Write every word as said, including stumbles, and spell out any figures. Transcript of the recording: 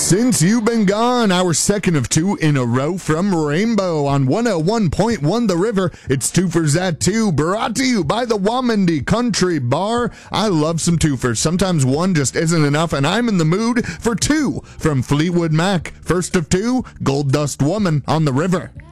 Since You've Been Gone, our second of two in a row from Rainbow on one oh one point one The River. It's Twofers at Two, brought to you by the Wamandi Country Bar. I love some twofers. Sometimes one just isn't enough, and I'm in the mood for two from Fleetwood Mac. First of two, Gold Dust Woman on The River.